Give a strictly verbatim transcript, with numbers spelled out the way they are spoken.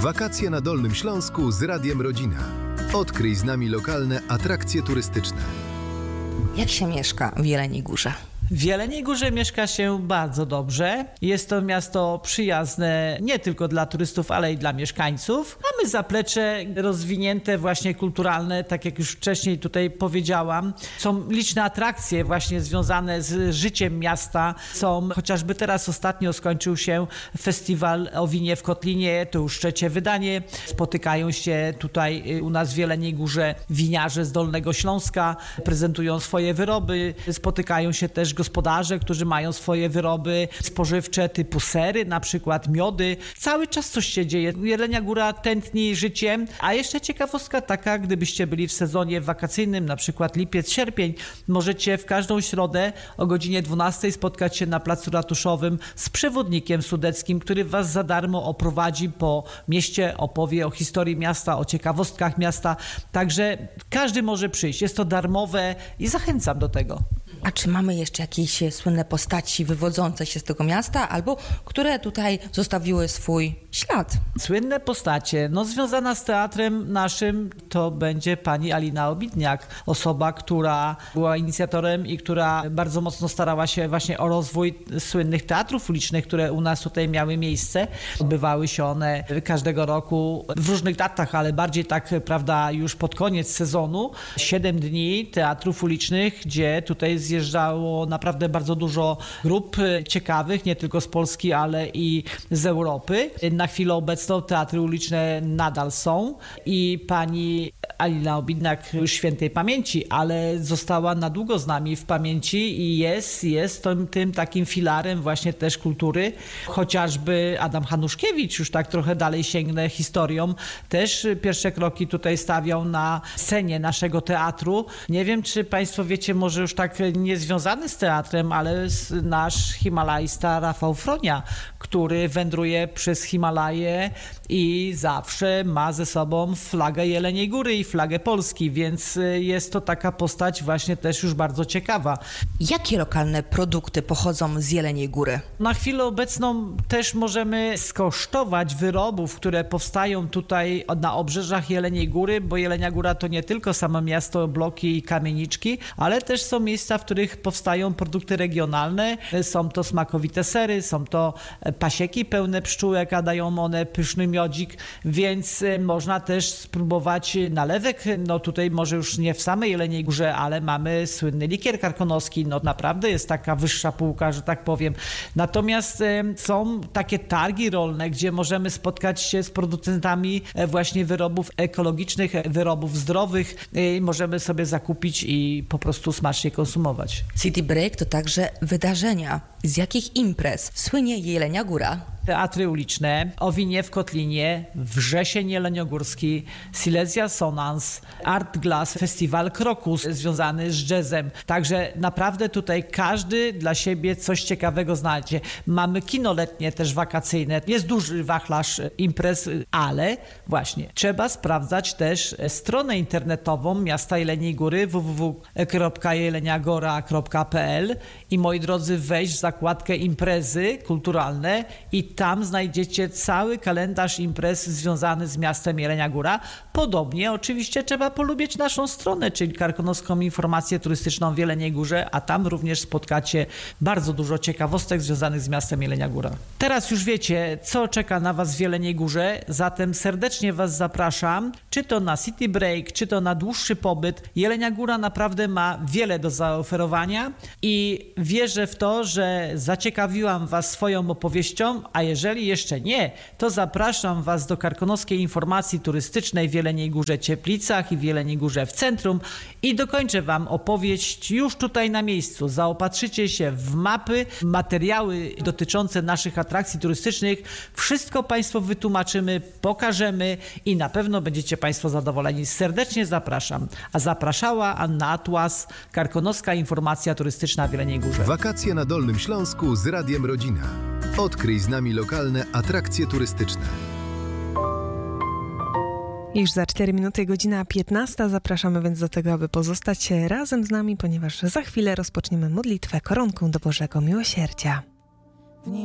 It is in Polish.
Wakacje na Dolnym Śląsku z Radiem Rodzina. Odkryj z nami lokalne atrakcje turystyczne. Jak się mieszka w Jeleniej Górze? W Jeleniej Górze mieszka się bardzo dobrze. Jest to miasto przyjazne nie tylko dla turystów, ale i dla mieszkańców. Mamy zaplecze rozwinięte właśnie kulturalne, tak jak już wcześniej tutaj powiedziałam. Są liczne atrakcje właśnie związane z życiem miasta. Są chociażby teraz ostatnio skończył się festiwal o winie w Kotlinie, to już trzecie wydanie. Spotykają się tutaj u nas w Jeleniej Górze winiarze z Dolnego Śląska, prezentują swoje wyroby. Spotykają się też gospodarze, którzy mają swoje wyroby spożywcze typu sery, na przykład miody. Cały czas coś się dzieje. Jelenia Góra tętni życiem, a jeszcze ciekawostka taka, gdybyście byli w sezonie wakacyjnym, na przykład lipiec, sierpień, możecie w każdą środę o godzinie dwunastej spotkać się na placu ratuszowym z przewodnikiem sudeckim, który was za darmo oprowadzi po mieście, opowie o historii miasta, o ciekawostkach miasta. Także każdy może przyjść. Jest to darmowe i zachęcam do tego. A czy mamy jeszcze jakieś słynne postaci wywodzące się z tego miasta, albo które tutaj zostawiły swój ślad? Słynne postacie, no związana z teatrem naszym, to będzie pani Alina Obidniak, osoba, która była inicjatorem i która bardzo mocno starała się właśnie o rozwój słynnych teatrów ulicznych, które u nas tutaj miały miejsce. Odbywały się one każdego roku w różnych datach, ale bardziej tak, prawda, już pod koniec sezonu. Siedem dni teatrów ulicznych, gdzie tutaj zjeżdżało naprawdę bardzo dużo grup ciekawych, nie tylko z Polski, ale i z Europy. Na chwilę obecną teatry uliczne nadal są i pani Alina Obidniak już świętej pamięci, ale została na długo z nami w pamięci i jest, jest tym, tym takim filarem właśnie też kultury. Chociażby Adam Hanuszkiewicz, już tak trochę dalej sięgnę historią, też pierwsze kroki tutaj stawiał na scenie naszego teatru. Nie wiem, czy państwo wiecie, może już tak niezwiązany z teatrem, ale nasz himalajsta Rafał Fronia, który wędruje przez Himalaje i zawsze ma ze sobą flagę Jeleniej Góry i flagę Polski, więc jest to taka postać właśnie też już bardzo ciekawa. Jakie lokalne produkty pochodzą z Jeleniej Góry? Na chwilę obecną też możemy skosztować wyrobów, które powstają tutaj na obrzeżach Jeleniej Góry, bo Jelenia Góra to nie tylko samo miasto, bloki i kamieniczki, ale też są miejsca, w których powstają produkty regionalne. Są to smakowite sery, są to pasieki pełne pszczółek, a dają one pyszny miodzik, więc można też spróbować nalewek. No tutaj może już nie w samej Jeleniej Górze, ale mamy słynny likier karkonoski. No naprawdę jest taka wyższa półka, że tak powiem. Natomiast są takie targi rolne, gdzie możemy spotkać się z producentami właśnie wyrobów ekologicznych, wyrobów zdrowych. Możemy sobie zakupić i po prostu smacznie konsumować. City Break to także wydarzenia. Z jakich imprez słynie Jelenia Góra? Teatry uliczne, o winie w Kotlinie, Wrzesień Jeleniogórski, Silesia Sonans, Art Glass, Festiwal Krokus związany z jazzem. Także naprawdę tutaj każdy dla siebie coś ciekawego znajdzie. Mamy kino letnie też wakacyjne. Jest duży wachlarz imprez, ale właśnie trzeba sprawdzać też stronę internetową miasta Jeleniej Góry w w w kropka jeleniagora kropka p l i moi drodzy, wejść w zakładkę imprezy kulturalne i tam znajdziecie cały kalendarz imprez związany z miastem Jelenia Góra. Podobnie oczywiście trzeba polubić naszą stronę, czyli Karkonoską Informację Turystyczną w Jeleniej Górze, a tam również spotkacie bardzo dużo ciekawostek związanych z miastem Jelenia Góra. Teraz już wiecie, co czeka na was w Jeleniej Górze, zatem serdecznie was zapraszam, czy to na City Break, czy to na dłuższy pobyt. Jelenia Góra naprawdę ma wiele do zaoferowania i wierzę w to, że zaciekawiłam was swoją opowieścią, a jeżeli jeszcze nie, to zapraszam was do Karkonoskiej Informacji Turystycznej w Jeleniej Górze Cieplicach i w Jeleniej Górze w centrum i dokończę wam opowieść już tutaj na miejscu. Zaopatrzycie się w mapy, materiały dotyczące naszych atrakcji turystycznych. Wszystko państwu wytłumaczymy, pokażemy i na pewno będziecie państwo zadowoleni. Serdecznie zapraszam. A zapraszała Anna Atłas, Karkonoska Informacja Turystyczna w Jeleniej Górze. Wakacje na Dolnym Śląsku z Radiem Rodzina. Odkryj z nami lokalne atrakcje turystyczne. Już za cztery minuty, godzina piętnasta. Zapraszamy więc do tego, aby pozostać razem z nami, ponieważ za chwilę rozpoczniemy modlitwę koronką do Bożego Miłosierdzia.